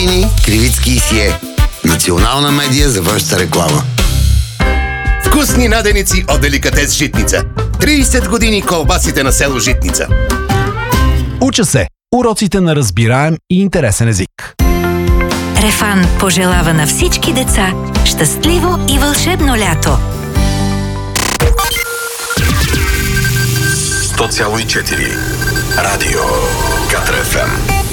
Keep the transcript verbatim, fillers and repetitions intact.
години Кривицки си е национална медия за вашата реклама. Вкусни наденици от Деликатес Житница. трийсет години колбасите на село Житница. Уча се. Уроците на разбираем и интересен език. Рефан пожелава на всички деца щастливо и вълшебно лято. сто цяло и четири Радио Катра еф ем.